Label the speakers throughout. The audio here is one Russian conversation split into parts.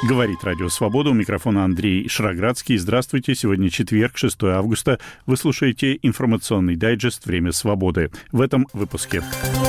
Speaker 1: Говорит Радио Свобода. У микрофона Андрей Шароградский. Здравствуйте. Сегодня четверг, 6 августа. Вы слушаете информационный дайджест «Время свободы». В этом выпуске.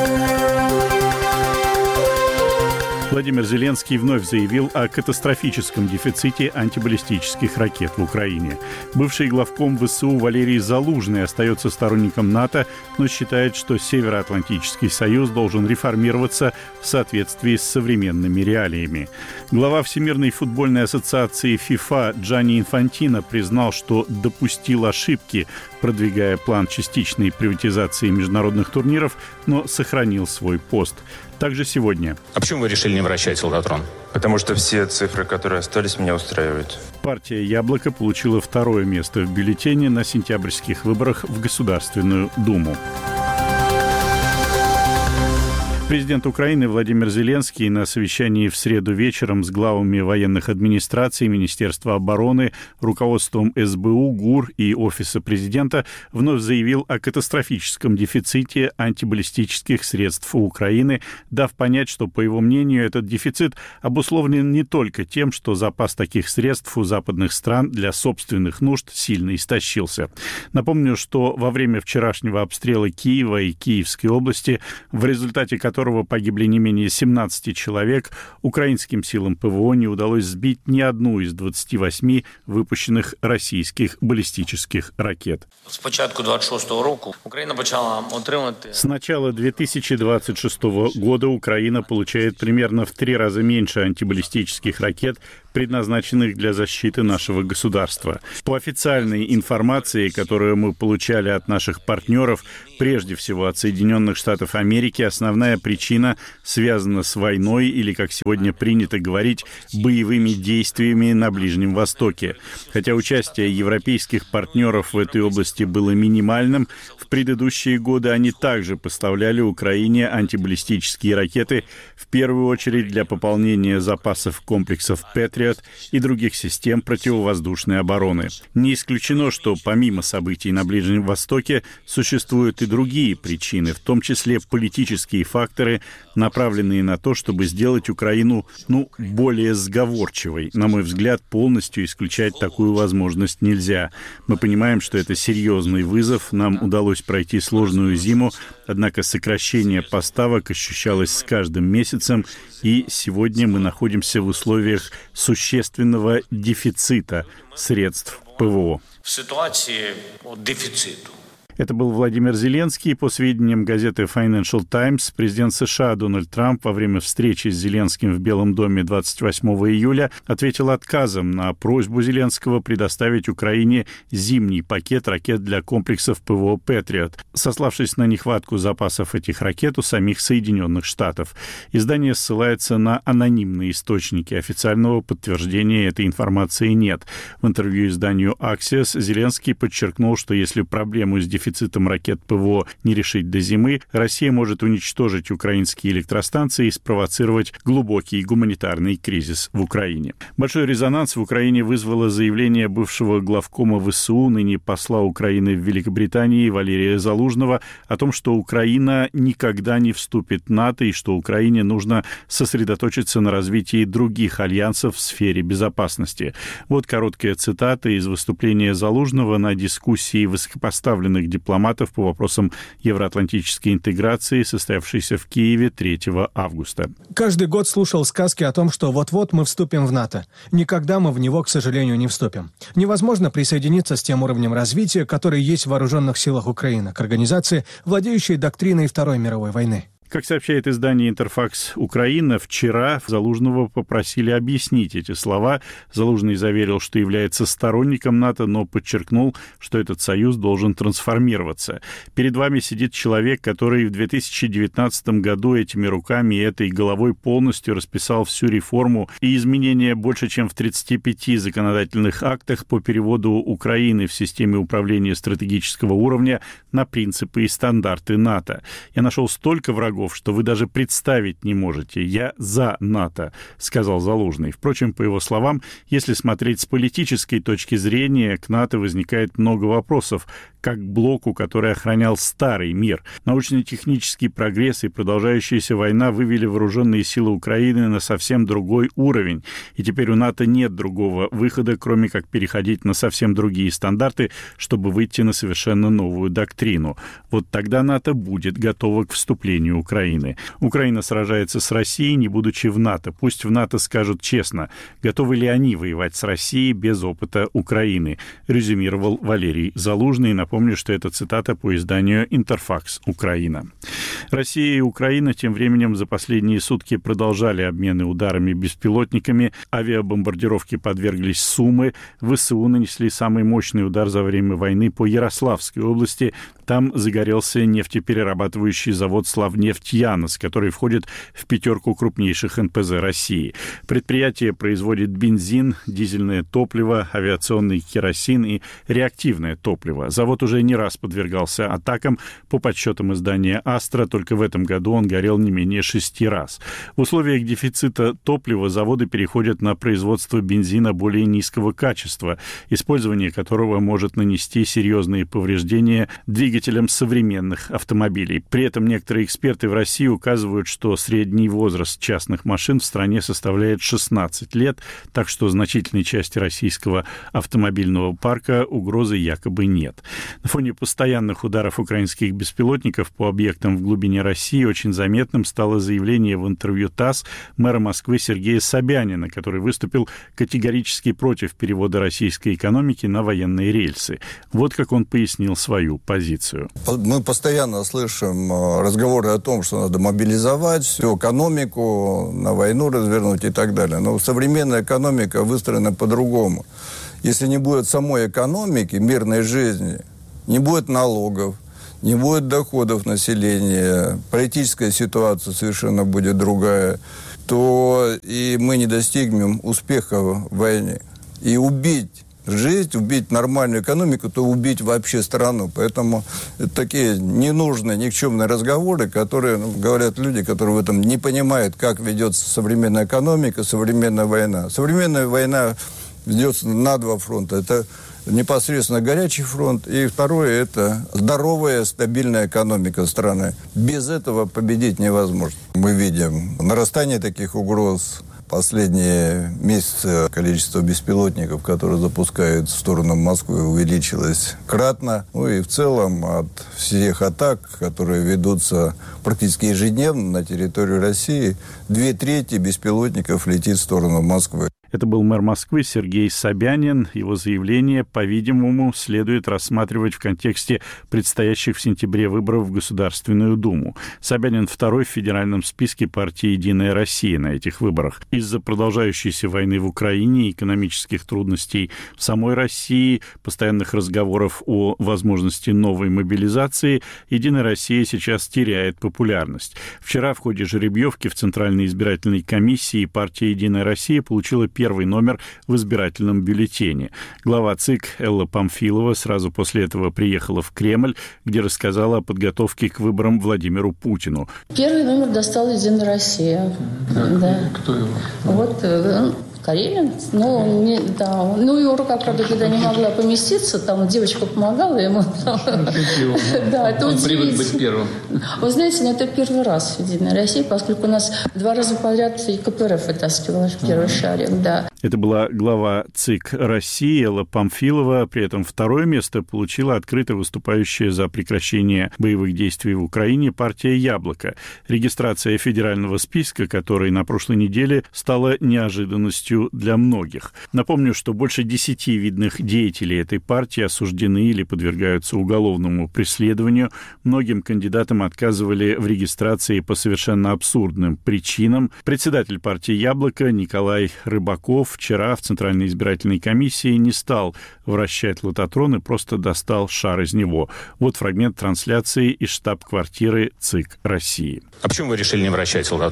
Speaker 1: Владимир Зеленский вновь заявил о катастрофическом дефиците антибаллистических ракет в Украине. Бывший главком ВСУ Валерий Залужный остается сторонником НАТО, но считает, что Североатлантический союз должен реформироваться в соответствии с современными реалиями. Глава Всемирной футбольной ассоциации ФИФА Джанни Инфантино признал, что допустил ошибки, продвигая план частичной приватизации международных турниров, но сохранил свой пост. Также сегодня.
Speaker 2: А почему вы решили не вращать «Лохотрон»?
Speaker 3: Потому что все цифры, которые остались, меня устраивают.
Speaker 1: Партия «Яблоко» получила второе место в бюллетене на сентябрьских выборах в Государственную Думу. Президент Украины Владимир Зеленский на совещании в среду вечером с главами военных администраций, Министерства обороны, руководством СБУ, ГУР и Офиса президента вновь заявил о катастрофическом дефиците антибаллистических средств у Украины, дав понять, что, по его мнению, этот дефицит обусловлен не только тем, что запас таких средств у западных стран для собственных нужд сильно истощился. Напомню, что во время вчерашнего обстрела Киева и Киевской области, в результате которого погибли не менее 17 человек, украинским силам ПВО не удалось сбить ни одну из 28 выпущенных российских баллистических ракет.
Speaker 4: С
Speaker 1: начала 2026 года Украина получает примерно в 3 раза меньше антибаллистических ракет, предназначенных для защиты нашего государства. По официальной информации, которую мы получали от наших партнеров, прежде всего от Соединенных Штатов Америки, основная причина связана с войной или, как сегодня принято говорить, боевыми действиями на Ближнем Востоке. Хотя участие европейских партнеров в этой области было минимальным, в предыдущие годы они также поставляли Украине антибаллистические ракеты, в первую очередь для пополнения запасов комплексов «Патриот» и других систем противовоздушной обороны. Не исключено, что помимо событий на Ближнем Востоке существуют и другие причины, в том числе политические факторы, направленные на то, чтобы сделать Украину, более сговорчивой. На мой взгляд, полностью исключать такую возможность нельзя. Мы понимаем, что это серьезный вызов, нам удалось пройти сложную зиму, однако сокращение поставок ощущалось с каждым месяцем, и сегодня мы находимся в условиях существенного дефицита средств ПВО.
Speaker 4: В ситуации дефициту.
Speaker 1: Это был Владимир Зеленский. По сведениям газеты Financial Times, президент США Дональд Трамп во время встречи с Зеленским в Белом доме 28 июля ответил отказом на просьбу Зеленского предоставить Украине зимний пакет ракет для комплексов ПВО «Патриот», сославшись на нехватку запасов этих ракет у самих Соединенных Штатов. Издание ссылается на анонимные источники. Официального подтверждения этой информации нет. В интервью изданию Axios Зеленский подчеркнул, что если проблему с дефицитом ракет ПВО не решить до зимы, Россия может уничтожить украинские электростанции и спровоцировать глубокий гуманитарный кризис в Украине. Большой резонанс в Украине вызвало заявление бывшего главкома ВСУ, ныне посла Украины в Великобритании Валерия Залужного о том, что Украина никогда не вступит в НАТО и что Украине нужно сосредоточиться на развитии других альянсов в сфере безопасности. Вот короткая цитата из выступления Залужного на дискуссии высокопоставленных дипломатов по вопросам евроатлантической интеграции, состоявшейся в Киеве 3 августа.
Speaker 5: Каждый год слушал сказки о том, что вот-вот мы вступим в НАТО. Никогда мы в него, к сожалению, не вступим. Невозможно присоединиться с тем уровнем развития, который есть в вооруженных силах Украины, к организации, владеющей доктриной Второй мировой войны.
Speaker 1: Как сообщает издание «Интерфакс Украина», вчера Залужного попросили объяснить эти слова. Залужный заверил, что является сторонником НАТО, но подчеркнул, что этот союз должен трансформироваться. Перед вами сидит человек, который в 2019 году этими руками и этой головой полностью расписал всю реформу и изменения больше, чем в 35 законодательных актах по переводу Украины в системе управления стратегического уровня на принципы и стандарты НАТО. Я нашел столько врагов врагов, что вы даже представить не можете. Я за НАТО», — сказал Залужный. Впрочем, по его словам, если смотреть с политической точки зрения, к НАТО возникает много вопросов, как к блоку, который охранял старый мир. Научно-технический прогресс и продолжающаяся война вывели вооруженные силы Украины на совсем другой уровень. И теперь у НАТО нет другого выхода, кроме как переходить на совсем другие стандарты, чтобы выйти на совершенно новую доктрину. Вот тогда НАТО будет готово к вступлению Украины. Украина сражается с Россией, не будучи в НАТО. Пусть в НАТО скажут честно, готовы ли они воевать с Россией без опыта Украины, резюмировал Валерий Залужный. Напомню, что это цитата по изданию «Интерфакс Украина». Россия и Украина тем временем за последние сутки продолжали обмены ударами беспилотниками. Авиабомбардировки подверглись Сумы. ВСУ нанесли самый мощный удар за время войны по Ярославской области. Там загорелся нефтеперерабатывающий завод «Славнефть-Янос», который входит в 5 крупнейших НПЗ России. Предприятие производит бензин, дизельное топливо, авиационный керосин и реактивное топливо. Завод уже не раз подвергался атакам. По подсчетам издания «Астра», только в этом году он горел не менее 6 раз. В условиях дефицита топлива заводы переходят на производство бензина более низкого качества, использование которого может нанести серьезные повреждения двигателям современных автомобилей. При этом некоторые эксперты в России указывают, что средний возраст частных машин в стране составляет 16 лет, так что значительной части российского автомобильного парка угрозы якобы нет. На фоне постоянных ударов украинских беспилотников по объектам в глубине России очень заметным стало заявление в интервью ТАСС мэра Москвы Сергея Собянина, который выступил категорически против перевода российской экономики на военные рельсы. Вот как он пояснил свою позицию.
Speaker 6: Мы постоянно слышим разговоры о том, что надо мобилизовать всю экономику, на войну развернуть и так далее. Но современная экономика выстроена по-другому. Если не будет самой экономики, мирной жизни, не будет налогов, не будет доходов населения, политическая ситуация совершенно будет другая, то и мы не достигнем успеха в войне. И убить жизнь, убить нормальную экономику, то убить вообще страну. Поэтому это такие ненужные, никчемные разговоры, которые говорят люди, которые в этом не понимают, как ведется современная экономика, современная война. Современная война ведется на 2 фронта. Это непосредственно горячий фронт, и второе – это здоровая, стабильная экономика страны. Без этого победить невозможно. Мы видим нарастание таких угроз. Последние месяцы количество беспилотников, которые запускают в сторону Москвы, увеличилось кратно. Ну и в целом от всех атак, которые ведутся практически ежедневно на территории России, 2/3 беспилотников летит в сторону Москвы.
Speaker 1: Это был мэр Москвы Сергей Собянин. Его заявление, по-видимому, следует рассматривать в контексте предстоящих в сентябре выборов в Государственную Думу. Собянин второй в федеральном списке партии «Единая Россия» на этих выборах. Из-за продолжающейся войны в Украине, экономических трудностей в самой России, постоянных разговоров о возможности новой мобилизации, «Единая Россия» сейчас теряет популярность. Вчера в ходе жеребьевки в Центральной избирательной комиссии партия «Единая Россия» получила первый номер в избирательном бюллетене. Глава ЦИК Элла Памфилова сразу после этого приехала в Кремль, где рассказала о подготовке к выборам Владимиру Путину.
Speaker 7: Первый номер достала «Единая Россия». Да.
Speaker 8: Кто его?
Speaker 7: Вот Карелин. Его рука, правда, туда не могла поместиться. Там девочка помогала ему. Да, это
Speaker 8: он привык быть первым.
Speaker 7: Вы знаете, это первый раз в «Единой России», поскольку у нас 2 раза подряд и КПРФ вытаскивала в первый шарик, да.
Speaker 1: Это была глава ЦИК России Элла Памфилова. При этом второе место получила открыто выступающая за прекращение боевых действий в Украине партия «Яблоко». Регистрация федерального списка, который на прошлой неделе стала неожиданностью для многих. Напомню, что больше 10 видных деятелей этой партии осуждены или подвергаются уголовному преследованию. Многим кандидатам отказывали в регистрации по совершенно абсурдным причинам. Председатель партии «Яблоко» Николай Рыбаков вчера в Центральной избирательной комиссии не стал вращать лототрон и просто достал шар из него. Вот фрагмент трансляции из штаб-квартиры ЦИК России.
Speaker 2: А почему вы решили не вращать лототрон?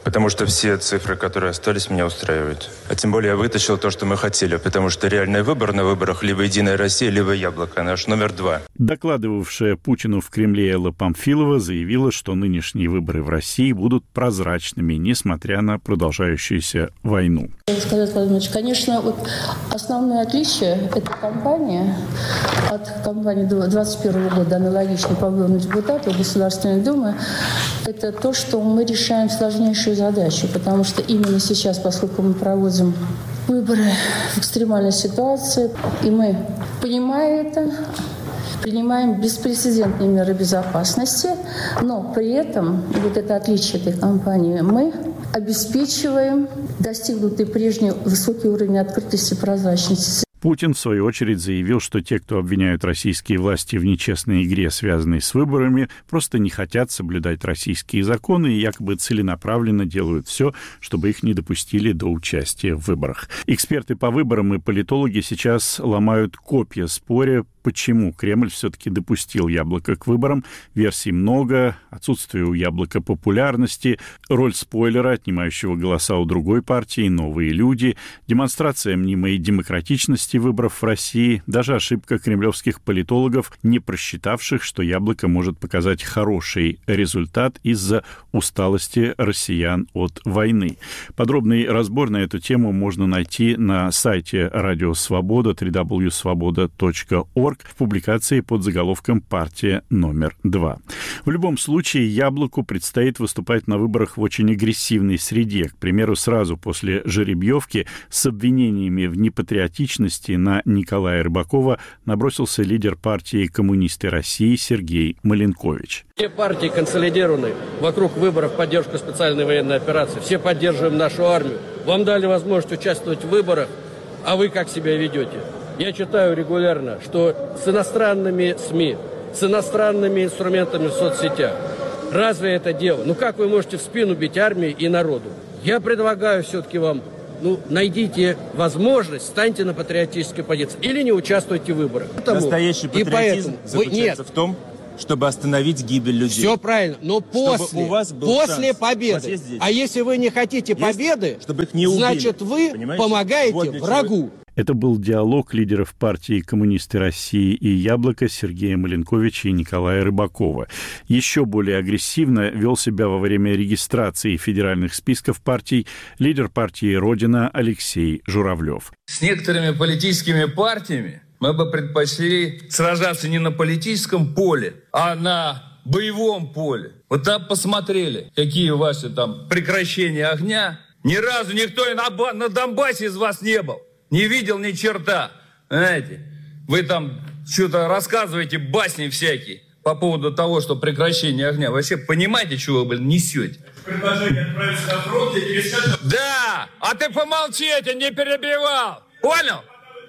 Speaker 3: Потому что все цифры, которые остались, меня устраивают. А тем более я вытащил то, что мы хотели. Потому что реальный выбор на выборах либо «Единая Россия», либо «Яблоко». Наш номер 2.
Speaker 1: Докладывавшая Путину в Кремле Элла Памфилова заявила, что нынешние выборы в России будут прозрачными, несмотря на продолжающуюся войну.
Speaker 7: Сказать, Владимирович, конечно, вот основное отличие этой кампании от кампании 2021 года, аналогичной по выборам депутатов Государственной Думы, это то, что мы решаем сложнейшую задачу, потому что именно сейчас, поскольку мы проводим выборы в экстремальной ситуации, и мы, понимая это, принимаем беспрецедентные меры безопасности, но при этом, вот это отличие этой кампании, мы обеспечиваем достигнутый прежний высокий уровень открытости и прозрачности.
Speaker 1: Путин, в свою очередь, заявил, что те, кто обвиняют российские власти в нечестной игре, связанной с выборами, просто не хотят соблюдать российские законы и якобы целенаправленно делают все, чтобы их не допустили до участия в выборах. Эксперты по выборам и политологи сейчас ломают копья, споря, почему Кремль все-таки допустил Яблоко к выборам. Версий много, отсутствие у Яблока популярности, роль спойлера, отнимающего голоса у другой партии, новые люди, демонстрация мнимой демократичности выборов в России, даже ошибка кремлевских политологов, не просчитавших, что Яблоко может показать хороший результат из-за усталости россиян от войны. Подробный разбор на эту тему можно найти на сайте Радио Свобода www.svoboda.org в публикации под заголовком «Партия номер 2». В любом случае, Яблоку предстоит выступать на выборах в очень агрессивной среде. К примеру, сразу после жеребьевки с обвинениями в непатриотичности на Николая Рыбакова набросился лидер партии «Коммунисты России» Сергей Маленкович.
Speaker 8: Все партии консолидированы вокруг выборов в поддержку специальной военной операции. Все поддерживаем нашу армию. Вам дали возможность участвовать в выборах, а вы как себя ведете? Я читаю регулярно, что с иностранными СМИ, с иностранными инструментами в соцсетях. Разве это дело? Ну как вы можете в спину бить армии и народу? Я предлагаю все-таки вам, найдите возможность, станьте на патриотической позиции или не участвуйте в выборах.
Speaker 9: Настоящий патриотизм заключается в том, чтобы остановить гибель людей.
Speaker 8: Все правильно, но после победы. А если вы не хотите победы, чтобы их не убили, значит вы помогаете врагу.
Speaker 1: Это был диалог лидеров партии «Коммунисты России» и «Яблоко» Сергея Маленковича и Николая Рыбакова. Еще более агрессивно вел себя во время регистрации федеральных списков партий лидер партии «Родина» Алексей Журавлев.
Speaker 10: С некоторыми политическими партиями мы бы предпочли сражаться не на политическом поле, а на боевом поле. Вот там посмотрели, какие ваши там прекращения огня. Ни разу никто и на Донбассе из вас не был. Не видел ни черта. Знаете, вы там что-то рассказываете, басни всякие по поводу того, что прекращение огня. Вообще понимаете, чего вы, несете?
Speaker 11: Предложение отправиться на фронт и пересчитать...
Speaker 10: Да! А ты помолчи, я тебя не перебивал! Понял?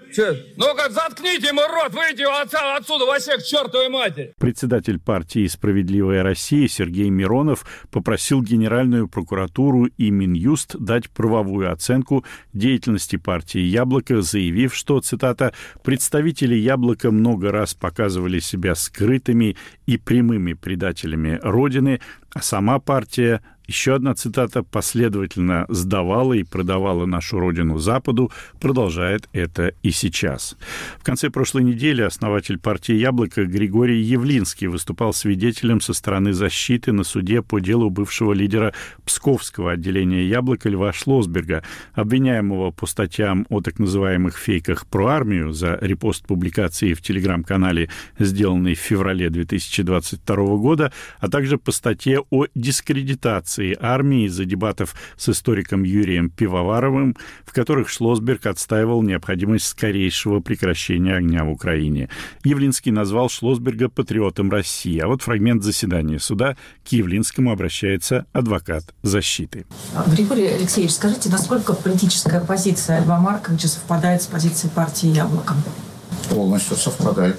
Speaker 10: Ну-ка, заткните ему рот, выйдите отсюда во всех к чертовой матери.
Speaker 1: Председатель партии «Справедливая Россия» Сергей Миронов попросил Генеральную прокуратуру и Минюст дать правовую оценку деятельности партии «Яблоко», заявив, что, цитата, «представители «Яблока» много раз показывали себя скрытыми и прямыми предателями Родины, а сама партия, еще одна цитата, последовательно сдавала и продавала нашу родину Западу, продолжает это и сейчас. В конце прошлой недели основатель партии «Яблоко» Григорий Явлинский выступал свидетелем со стороны защиты на суде по делу бывшего лидера Псковского отделения «Яблоко» Льва Шлосберга, обвиняемого по статьям о так называемых фейках про армию за репост публикации в телеграм-канале, сделанной в феврале 2022 года, а также по статье о дискредитации армии из-за дебатов с историком Юрием Пивоваровым, в которых Шлосберг отстаивал необходимость скорейшего прекращения огня в Украине. Явлинский назвал Шлосберга патриотом России, а вот фрагмент заседания суда к Явлинскому обращается адвокат защиты.
Speaker 12: Григорий Алексеевич, скажите, насколько политическая позиция Льва Марковича совпадает с позицией партии «Яблоко»?
Speaker 13: Полностью совпадает.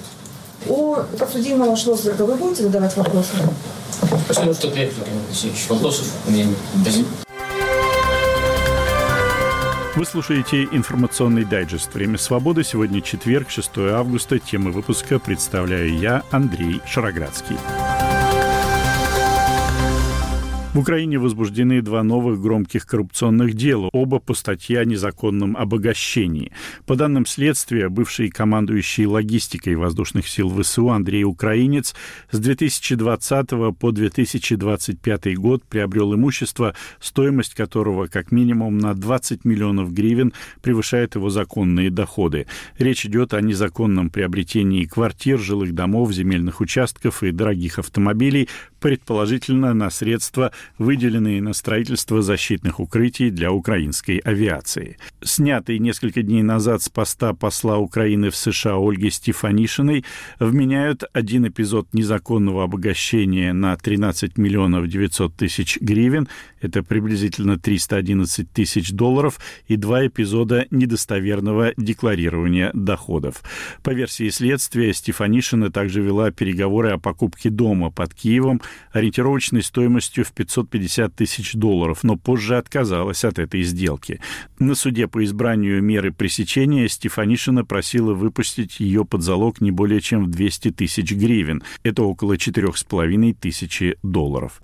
Speaker 12: У подсудимого Шлосберга вы будете задавать вопросы?
Speaker 13: Спасибо, что ответили, Алексеевич. Вопросов у меня нет. Спасибо.
Speaker 1: Вы слушаете информационный дайджест «Время свободы». Сегодня четверг, 6 августа. Темы выпуска представляю я, Андрей Шароградский. В Украине возбуждены 2 новых громких коррупционных дела, оба по статье о незаконном обогащении. По данным следствия, бывший командующий логистикой воздушных сил ВСУ Андрей Украинец с 2020 по 2025 год приобрел имущество, стоимость которого как минимум на 20 миллионов гривен превышает его законные доходы. Речь идет о незаконном приобретении квартир, жилых домов, земельных участков и дорогих автомобилей, предположительно на средства, выделенные на строительство защитных укрытий для украинской авиации. Снятый несколько дней назад с поста посла Украины в США Ольги Стефанишиной вменяют один эпизод незаконного обогащения на 13 миллионов 900 тысяч гривен, это приблизительно 311 тысяч долларов, и 2 эпизода недостоверного декларирования доходов. По версии следствия, Стефанишина также вела переговоры о покупке дома под Киевом ориентировочной стоимостью в 550 тысяч долларов, но позже отказалась от этой сделки. На суде по избранию меры пресечения Стефанишина просила выпустить ее под залог не более чем в 200 тысяч гривен. Это около 4,5 тысячи долларов.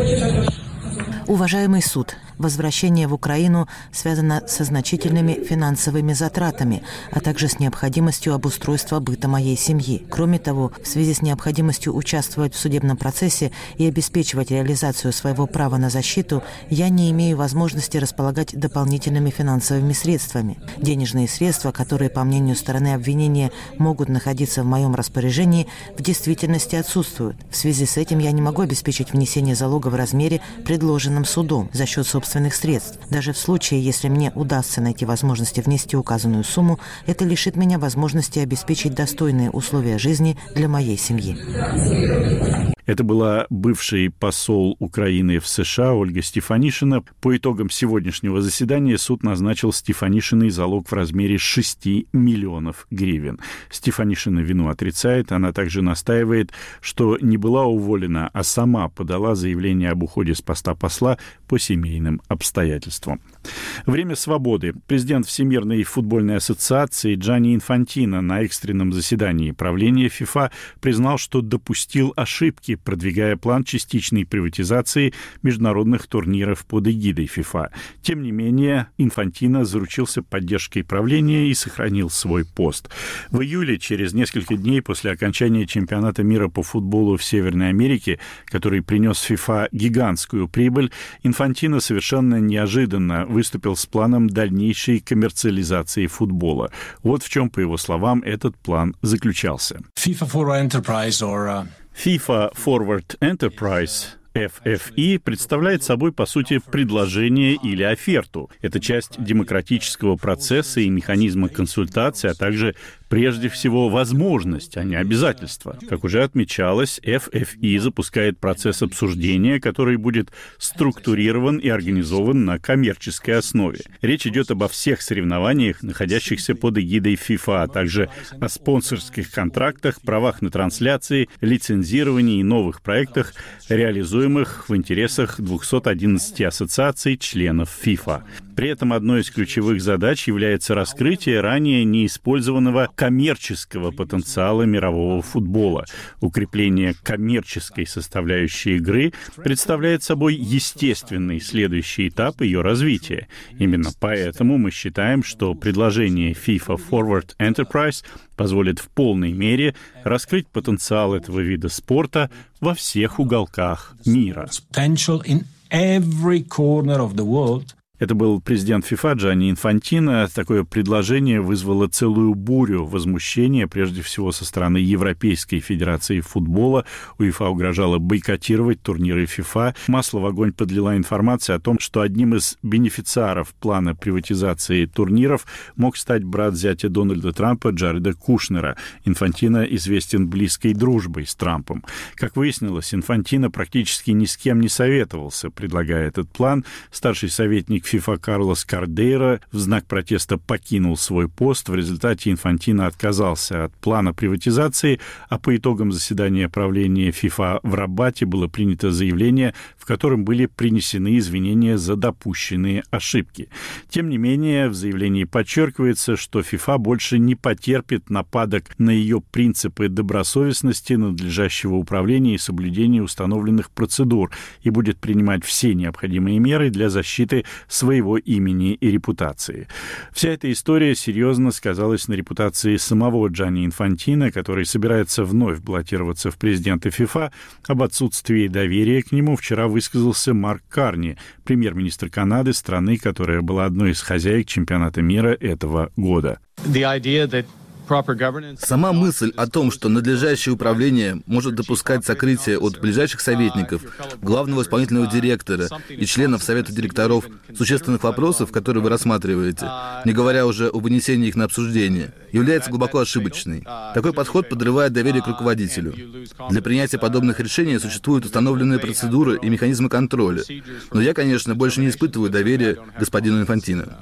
Speaker 14: Уважаемый суд, возвращение в Украину связано со значительными финансовыми затратами, а также с необходимостью обустройства быта моей семьи. Кроме того, в связи с необходимостью участвовать в судебном процессе и обеспечивать реализацию своего права на защиту, я не имею возможности располагать дополнительными финансовыми средствами. Денежные средства, которые, по мнению стороны обвинения, могут находиться в моем распоряжении, в действительности отсутствуют. В связи с этим я не могу обеспечить внесение залога в размере, предложенном судом, за счет собственных средств. Даже в случае, если мне удастся найти возможности внести указанную сумму, это лишит меня возможности обеспечить достойные условия жизни для моей семьи.
Speaker 1: Это была бывший посол Украины в США Ольга Стефанишина. По итогам сегодняшнего заседания суд назначил Стефанишиной залог в размере 6 миллионов гривен. Стефанишина вину отрицает. Она также настаивает, что не была уволена, а сама подала заявление об уходе с поста посла по семейным обстоятельствам. Время свободы. Президент Всемирной футбольной ассоциации Джанни Инфантино на экстренном заседании правления ФИФА признал, что допустил ошибки, продвигая план частичной приватизации международных турниров под эгидой ФИФА. Тем не менее, Инфантино заручился поддержкой правления и сохранил свой пост. В июле, через несколько дней после окончания чемпионата мира по футболу в Северной Америке, который принес ФИФА гигантскую прибыль, Инфантино совершенно неожиданно выступил с планом дальнейшей коммерциализации футбола. Вот в чем, по его словам, этот план заключался.
Speaker 15: FIFA
Speaker 1: Forward Enterprise FFE представляет собой, по сути, предложение или оферту. Это часть демократического процесса и механизма консультации, а также, прежде всего, возможность, а не обязательство. Как уже отмечалось, FFE запускает процесс обсуждения, который будет структурирован и организован на коммерческой основе. Речь идет обо всех соревнованиях, находящихся под эгидой FIFA, а также о спонсорских контрактах, правах на трансляции, лицензировании и новых проектах, реализуемых в интересах 211 ассоциаций членов FIFA. При этом одной из ключевых задач является раскрытие ранее неиспользованного коммерческого потенциала мирового футбола. Укрепление коммерческой составляющей игры представляет собой естественный следующий этап ее развития. Именно поэтому мы считаем, что предложение FIFA Forward Enterprise позволит в полной мере раскрыть потенциал этого вида спорта во всех уголках мира. Это был президент ФИФА Джанни Инфантино. Такое предложение вызвало целую бурю возмущения, прежде всего со стороны Европейской Федерации футбола. УЕФА угрожала бойкотировать турниры ФИФА. Масло в огонь подлила информация о том, что одним из бенефициаров плана приватизации турниров мог стать брат зятя Дональда Трампа Джареда Кушнера. Инфантино известен близкой дружбой с Трампом. Как выяснилось, Инфантино практически ни с кем не советовался, предлагая этот план. Старший советник советник ФИФА Карлос Кардейра в знак протеста покинул свой пост. В результате Инфантино отказался от плана приватизации, а по итогам заседания правления ФИФА в Рабате было принято заявление, в котором были принесены извинения за допущенные ошибки. Тем не менее, в заявлении подчеркивается, что ФИФА больше не потерпит нападок на ее принципы добросовестности, надлежащего управления и соблюдения установленных процедур и будет принимать все необходимые меры для защиты своего имени и репутации. Вся эта история серьезно сказалась на репутации самого Джанни Инфантино, который собирается вновь баллотироваться в президенты ФИФА. Об отсутствии доверия к нему вчера высказался Марк Карни, премьер-министр Канады, страны, которая была одной из хозяек чемпионата мира этого года.
Speaker 15: Сама мысль о том, что надлежащее управление может допускать сокрытие от ближайших советников, главного исполнительного директора и членов совета директоров существенных вопросов, которые вы рассматриваете, не говоря уже о вынесении их на обсуждение, является глубоко ошибочной. Такой подход подрывает доверие к руководителю. Для принятия подобных решений существуют установленные процедуры и механизмы контроля. Но я, конечно, больше не испытываю доверия господину Инфантино.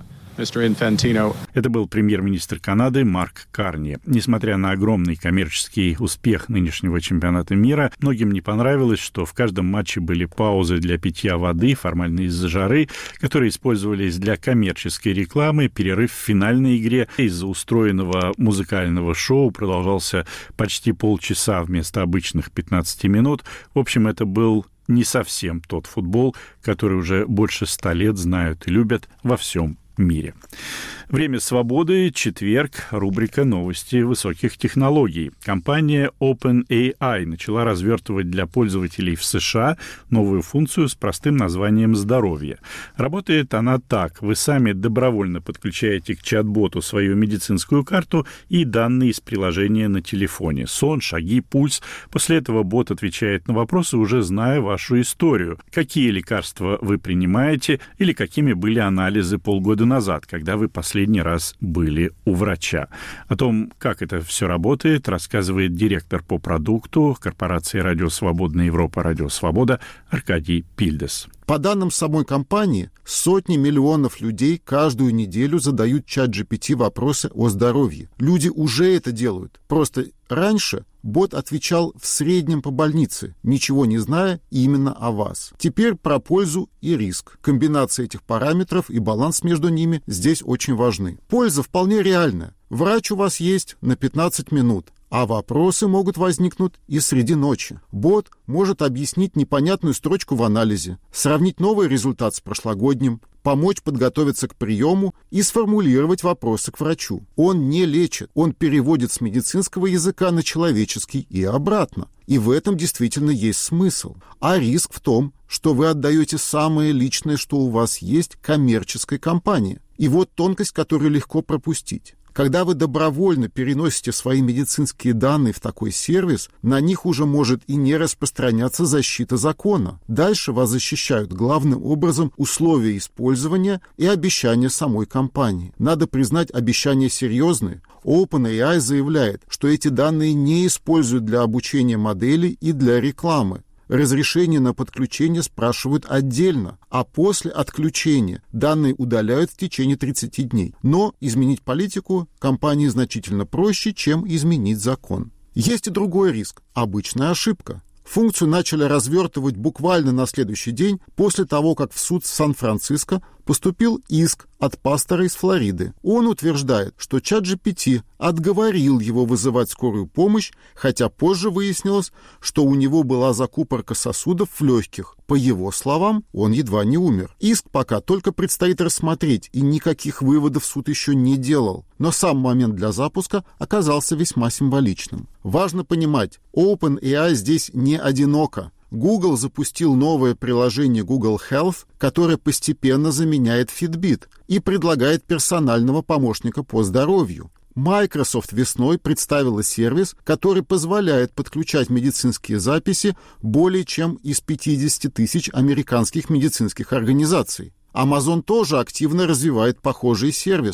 Speaker 1: Это был премьер-министр Канады Марк Карни. Несмотря на огромный коммерческий успех нынешнего чемпионата мира, многим не понравилось, что в каждом матче были паузы для питья воды, формально из-за жары, которые использовались для коммерческой рекламы. Перерыв в финальной игре из-за устроенного музыкального шоу продолжался почти полчаса вместо обычных 15 минут. В общем, это был не совсем тот футбол, который уже больше 100 лет знают и любят во всем мире. Время свободы, четверг, рубрика «Новости высоких технологий». Компания OpenAI начала развертывать для пользователей в США новую функцию с простым названием «Здоровье». Работает она так. Вы сами добровольно подключаете к чат-боту свою медицинскую карту и данные из приложения на телефоне. Сон, шаги, пульс. После этого бот отвечает на вопросы, уже зная вашу историю. Какие лекарства вы принимаете или какими были анализы полгода назад, когда вы последний раз были у врача. О том, как это все работает, рассказывает директор по продукту корпорации «Радио Свободная Европа», «Радио Свобода» Аркадий Пильдес.
Speaker 16: По данным самой компании, сотни миллионов людей каждую неделю задают ChatGPT вопросы о здоровье. Люди уже это делают. Просто раньше бот отвечал в среднем по больнице, ничего не зная именно о вас. Теперь про пользу и риск. Комбинация этих параметров и баланс между ними здесь очень важны. Польза вполне реальная. Врач у вас есть на 15 минут. А вопросы могут возникнуть и среди ночи. Бот может объяснить непонятную строчку в анализе, сравнить новый результат с прошлогодним, помочь подготовиться к приему и сформулировать вопросы к врачу. Он не лечит, он переводит с медицинского языка на человеческий и обратно. И в этом действительно есть смысл. А риск в том, что вы отдаете самое личное, что у вас есть, коммерческой компании. И вот тонкость, которую легко пропустить. Когда вы добровольно переносите свои медицинские данные в такой сервис, на них уже может и не распространяться защита закона. Дальше вас защищают главным образом условия использования и обещания самой компании. Надо признать, обещания серьезные. OpenAI заявляет, что эти данные не используют для обучения моделей и для рекламы. Разрешение на подключение спрашивают отдельно, а после отключения данные удаляют в течение 30 дней. Но изменить политику компании значительно проще, чем изменить закон. Есть и другой риск – обычная ошибка. Функцию начали развертывать буквально на следующий день после того, как в суд Сан-Франциско поступил иск от пастора из Флориды. Он утверждает, что ChatGPT отговорил его вызывать скорую помощь, хотя позже выяснилось, что у него была закупорка сосудов в легких. По его словам, он едва не умер. Иск пока только предстоит рассмотреть, и никаких выводов суд еще не делал. Но сам момент для запуска оказался весьма символичным. Важно понимать, OpenAI здесь не одиноко. Google запустил новое приложение Google Health, которое постепенно заменяет Fitbit и предлагает персонального помощника по здоровью. Microsoft весной представила сервис, который позволяет подключать медицинские записи более чем из 50 тысяч американских медицинских организаций. Amazon тоже активно развивает похожие сервисы.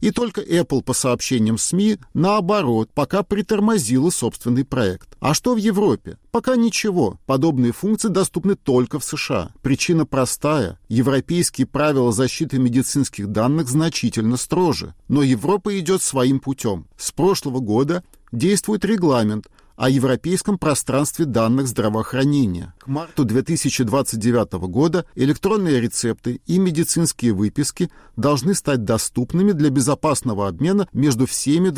Speaker 16: И только Apple, по сообщениям СМИ, наоборот, пока притормозила собственный проект. А что в Европе? Пока ничего. Подобные функции доступны только в США. Причина простая. Европейские правила защиты медицинских данных значительно строже. Но Европа идет своим путем. С прошлого года действует регламент о европейском пространстве данных здравоохранения. К марту 2029 года электронные рецепты и медицинские выписки должны стать доступными для безопасного обмена между всеми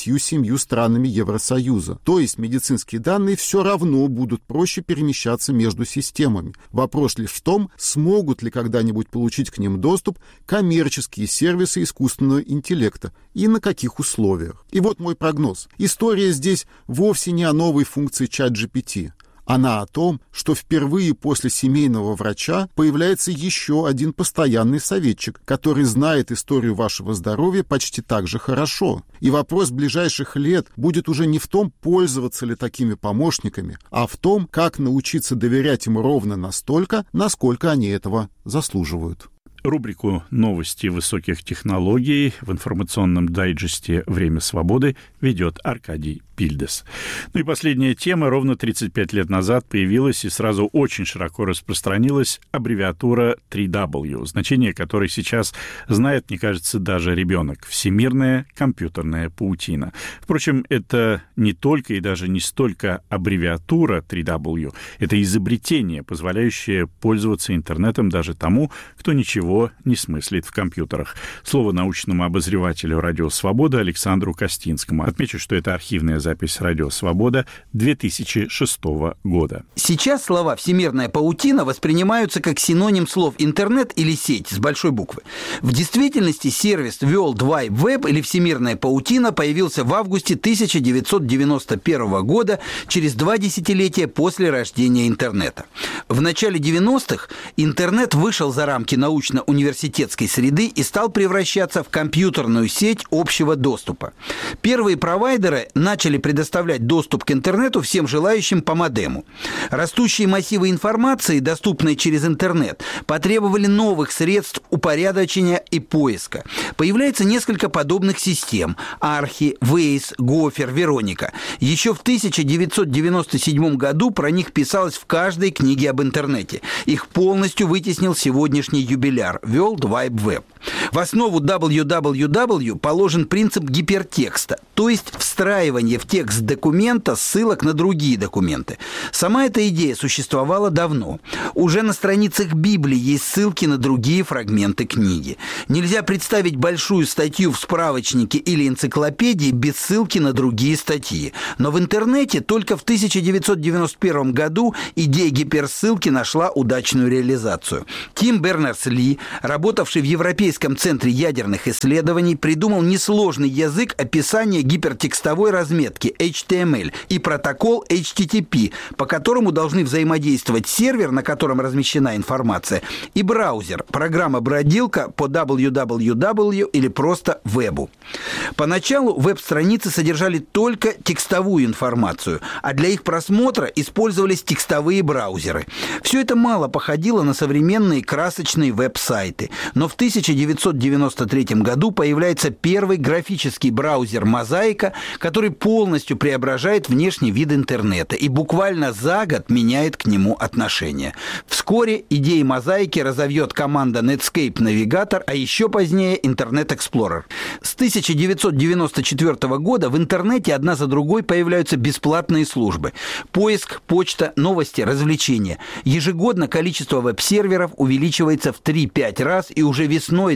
Speaker 16: 27 странами Евросоюза. То есть медицинские данные все равно будут проще перемещаться между системами. Вопрос лишь в том, смогут ли когда-нибудь получить к ним доступ коммерческие сервисы искусственного интеллекта и на каких условиях. И вот мой прогноз. История здесь вовсе не о новой функции ChatGPT. Она о том, что впервые после семейного врача появляется еще один постоянный советчик, который знает историю вашего здоровья почти так же хорошо. И вопрос ближайших лет будет уже не в том, пользоваться ли такими помощниками, а в том, как научиться доверять им ровно настолько, насколько они этого заслуживают.
Speaker 1: Рубрику «Новости высоких технологий» в информационном дайджесте «Время свободы» ведет Аркадий Пильдес. Ну и последняя тема. Ровно 35 лет назад появилась и сразу очень широко распространилась аббревиатура 3W, значение которой сейчас знает, мне кажется, даже ребенок. Всемирная компьютерная паутина. Впрочем, это не только и даже не столько аббревиатура 3W, это изобретение, позволяющее пользоваться интернетом даже тому, кто ничего не смыслит в компьютерах. Слово научному обозревателю «Радио Свобода» Александру Костинскому. Отмечу, что это архивная запись «Радио Свобода» 2006 года.
Speaker 17: Сейчас слова «всемирная паутина» воспринимаются как синоним слов «интернет» или «сеть» с большой буквы. В действительности сервис World Wide Web или «всемирная паутина» появился в августе 1991 года, через 2 десятилетия после рождения интернета. В начале 90-х интернет вышел за рамки научно-университетской среды и стал превращаться в компьютерную сеть общего доступа. Первые провайдеры начали предоставлять доступ к интернету всем желающим по модему. Растущие массивы информации, доступные через интернет, потребовали новых средств упорядочения и поиска. Появляется несколько подобных систем – Архи, Вейс, Гофер, Вероника. Еще в 1997 году про них писалось в каждой книге об интернете. Их полностью вытеснил сегодняшний юбиляр – World Wide Web. В основу www положен принцип гипертекста, то есть встраивание в текст документа ссылок на другие документы. Сама эта идея существовала давно. Уже на страницах Библии есть ссылки на другие фрагменты книги. Нельзя представить большую статью в справочнике или энциклопедии без ссылки на другие статьи. Но в интернете только в 1991 году идея гиперссылки нашла удачную реализацию. Тим Бернерс-Ли, работавший в Европейском центре ядерных исследований, придумал несложный язык описания гипертекстовой разметки HTML и протокол HTTP, по которому должны взаимодействовать сервер, на котором размещена информация, и браузер, программа-бродилка по www или просто вебу. Поначалу веб-страницы содержали только текстовую информацию, а для их просмотра использовались текстовые браузеры. Все это мало походило на современные красочные веб-сайты, но в 1993 году появляется первый графический браузер «Мозаика», который полностью преображает внешний вид интернета и буквально за год меняет к нему отношение. Вскоре идеи «Мозаики» разовьет команда Netscape Navigator, а еще позднее Internet Explorer. С 1994 года в интернете одна за другой появляются бесплатные службы. Поиск, почта, новости, развлечения. Ежегодно количество веб-серверов увеличивается в 3-5 раз, и уже весной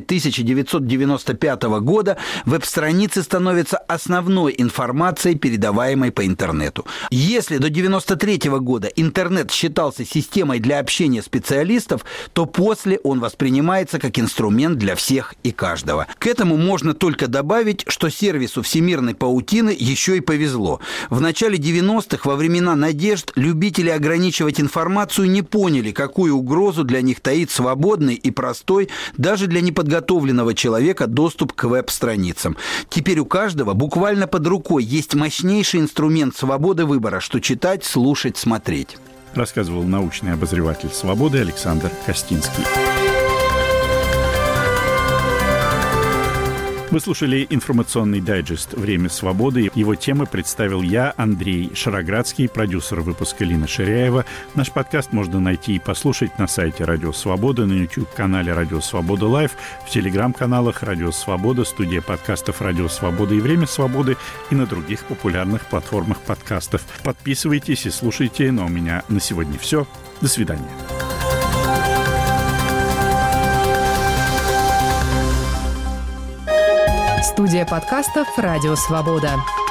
Speaker 17: 1995 года веб-страницы становятся основной информацией, передаваемой по интернету. Если до 1993 года интернет считался системой для общения специалистов, то после он воспринимается как инструмент для всех и каждого. К этому можно только добавить, что сервису всемирной паутины еще и повезло. В начале 90-х, во времена надежд, любители ограничивать информацию не поняли, какую угрозу для них таит свободный и простой, даже для неподготовленного человека, доступ к веб-страницам. Теперь у каждого буквально под рукой есть мощнейший инструмент свободы выбора, что читать, слушать, смотреть.
Speaker 1: Рассказывал научный обозреватель «Свободы» Александр Костинский. Вы слушали информационный дайджест «Время свободы». Его темы представил я, Андрей Шароградский, продюсер выпуска Лина Ширяева. Наш подкаст можно найти и послушать на сайте Радио Свобода, на YouTube-канале Радио Свобода Лайв, в телеграм-каналах Радио Свобода, студия подкастов Радио Свобода и Время свободы и на других популярных платформах подкастов. Подписывайтесь и слушайте. Но у меня на сегодня все. До свидания.
Speaker 18: Студия подкастов «Радио Свобода».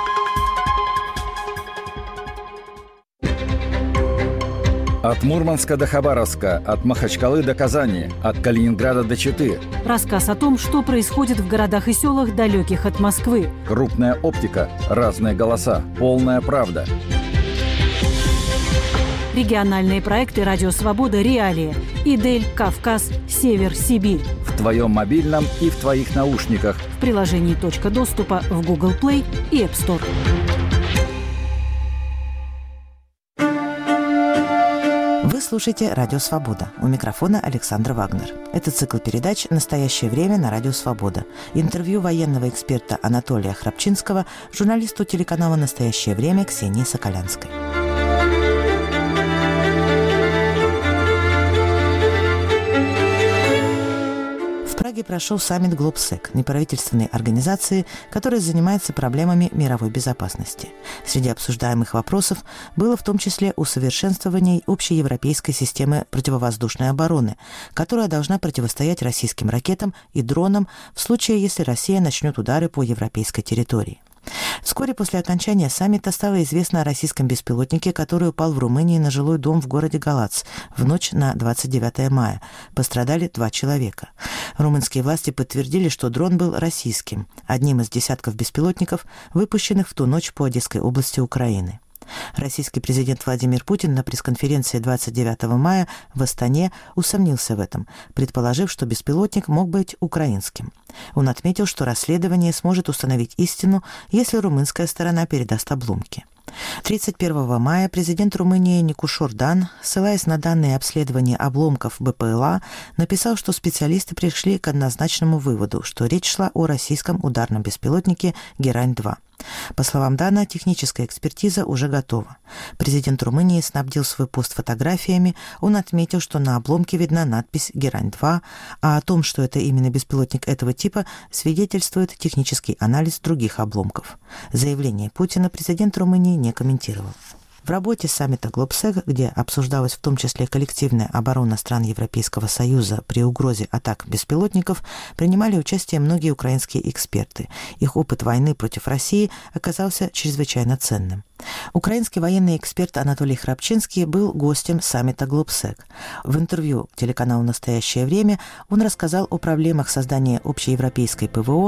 Speaker 19: От Мурманска до Хабаровска, от Махачкалы до Казани, от Калининграда до Читы.
Speaker 20: Рассказ о том, что происходит в городах и селах, далеких от Москвы.
Speaker 19: Крупная оптика, разные голоса, полная правда.
Speaker 20: Региональные проекты «Радио Свобода. Реалии». Идель, Кавказ, Север, Сибирь.
Speaker 19: В твоем мобильном и в твоих наушниках.
Speaker 20: В приложении «Точка доступа» в Google Play и App Store.
Speaker 14: Вы слушаете «Радио Свобода». У микрофона Александра Вагнер. Это цикл передач «Настоящее время» на Радио Свобода. Интервью военного эксперта Анатолия Храпчинского журналисту телеканала «Настоящее время» Ксении Соколянской. В Праге прошел саммит GlobeSec, неправительственной организации, которая занимается проблемами мировой безопасности. Среди обсуждаемых вопросов было в том числе усовершенствование общеевропейской системы противовоздушной обороны, которая должна противостоять российским ракетам и дронам в случае, если Россия начнет удары по европейской территории. Вскоре после окончания саммита стало известно о российском беспилотнике, который упал в Румынии на жилой дом в городе Галац в ночь на 29 мая. Пострадали 2 человека. Румынские власти подтвердили, что дрон был российским, одним из десятков беспилотников, выпущенных в ту ночь по Одесской области Украины. Российский президент Владимир Путин на пресс-конференции 29 мая в Астане усомнился в этом, предположив, что беспилотник мог быть украинским. Он отметил, что расследование сможет установить истину, если румынская сторона передаст обломки. 31 мая президент Румынии Никушор Дан, ссылаясь на данные обследования обломков БПЛА, написал, что специалисты пришли к однозначному выводу, что речь шла о российском ударном беспилотнике «Герань-2». По словам Дана, техническая экспертиза уже готова. Президент Румынии снабдил свой пост фотографиями. Он отметил, что на обломке видна надпись «Герань-2», а о том, что это именно беспилотник этого типа, свидетельствует технический анализ других обломков. Заявление Путина президент Румынии не комментировал. В работе саммита GlobeSec, где обсуждалась в том числе коллективная оборона стран Европейского Союза при угрозе атак беспилотников, принимали участие многие украинские эксперты. Их опыт войны против России оказался чрезвычайно ценным. Украинский военный эксперт Анатолий Храпчинский был гостем саммита GlobeSec. В интервью телеканалу «Настоящее время» он рассказал о проблемах создания общеевропейской ПВО